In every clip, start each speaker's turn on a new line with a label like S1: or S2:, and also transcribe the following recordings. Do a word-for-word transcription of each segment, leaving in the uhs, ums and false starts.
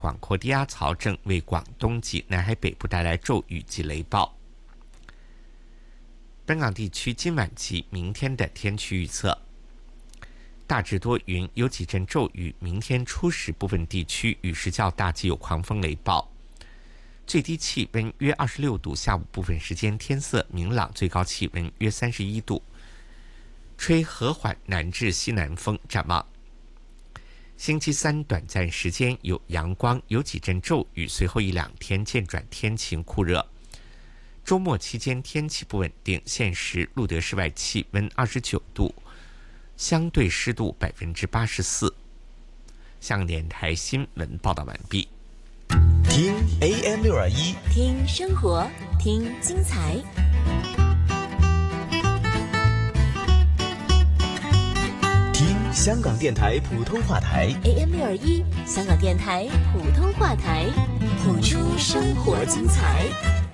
S1: 广阔低压槽正为广东及南海北部带来骤雨及雷暴。本港地区今晚及明天的天气预测：大致多云，有几阵骤雨。明天初时部分地区雨势较大，及有狂风雷暴。最低气温约二十六度，下午部分时间天色明朗，最高气温约三十一度，吹和缓南至西南风。展望星期三短暂时间有阳光，有几阵骤雨，随后一两天渐转天晴酷热。周末期间天气不稳定，现时录得室外气温二十九度，相对湿度百分之八十四。香港电台新闻报道完毕。
S2: 听 A M 六二一，
S3: 听生活，听精彩。
S2: 听香港电台普通话台
S3: A M 六二一，香港电台普通话台，谱出生活精彩。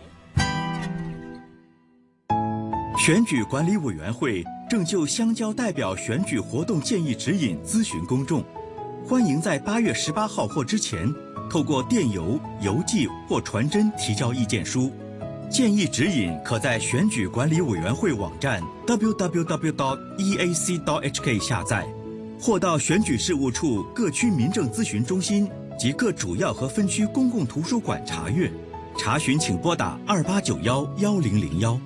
S4: 选举管理委员会正就乡郊代表选举活动建议指引咨询公众，欢迎在八月十八号或之前透过电邮、邮寄或传真提交意见书。建议指引可在选举管理委员会网站 double u double u double u dot e a c dot h k 下载，或到选举事务处各区民政咨询中心及各主要和分区公共图书馆查阅。查询请拨打二八九幺幺零零幺。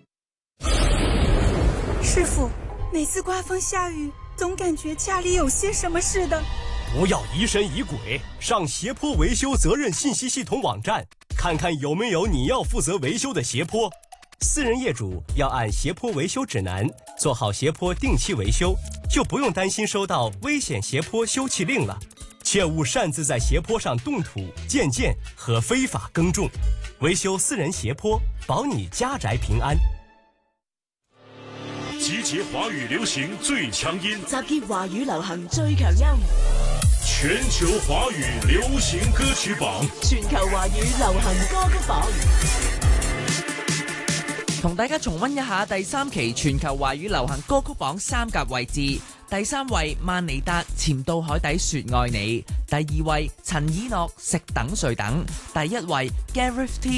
S5: 师傅，每次刮风下雨，总感觉家里有些什么似的。
S6: 不要疑神疑鬼，上斜坡维修责任信息系统网站，看看有没有你要负责维修的斜坡。私人业主要按斜坡维修指南做好斜坡定期维修，就不用担心收到危险斜坡修葺令了。切勿擅自在斜坡上动土、建建和非法耕种。维修私人斜坡，保你家宅平安。
S7: 集结华语流行最强音，
S8: 集结华语流行最强音，
S7: 全球华语流行歌曲榜，
S8: 全球華語流行歌曲榜。
S9: 同大家重溫一下第三期全球華語流行歌曲榜三甲位置。第三位萬妮達潛到海底說愛你，第二位陳以諾食等睡等，第一位 Gareth T